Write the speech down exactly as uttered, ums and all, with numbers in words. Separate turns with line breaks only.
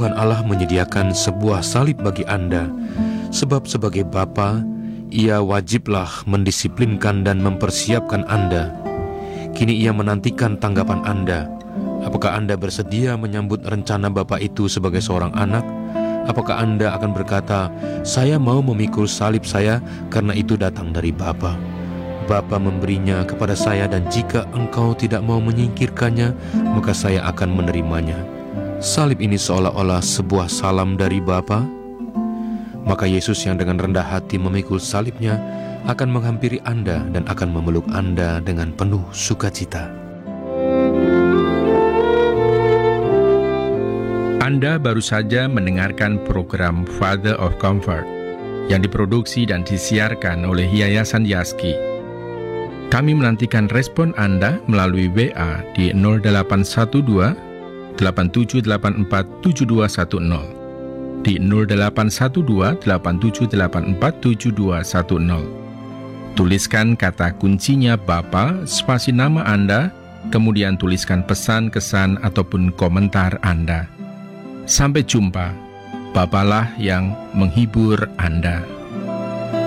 Tuhan Allah menyediakan sebuah salib bagi Anda, sebab sebagai Bapa, Ia wajiblah mendisiplinkan dan mempersiapkan Anda. Kini Ia menantikan tanggapan Anda. Apakah Anda bersedia menyambut rencana Bapa itu sebagai seorang anak? Apakah Anda akan berkata, "Saya mau memikul salib saya karena itu datang dari Bapa. Bapa memberinya kepada saya, dan jika engkau tidak mau menyingkirkannya, maka saya akan menerimanya." Salib ini seolah-olah sebuah salam dari Bapa. Maka Yesus yang dengan rendah hati memikul salibnya akan menghampiri Anda dan akan memeluk Anda dengan penuh sukacita.
Anda baru saja mendengarkan program Father of Comfort yang diproduksi dan disiarkan oleh Yayasan Yaski. Kami menantikan respon Anda melalui W A di nol delapan satu dua delapan tujuh delapan empat tujuh dua satu nol, di nol delapan satu dua delapan tujuh delapan empat tujuh dua satu nol. Tuliskan kata kuncinya Bapa, spasi nama Anda, kemudian tuliskan pesan, kesan, ataupun komentar Anda. Sampai jumpa, Bapalah yang menghibur Anda.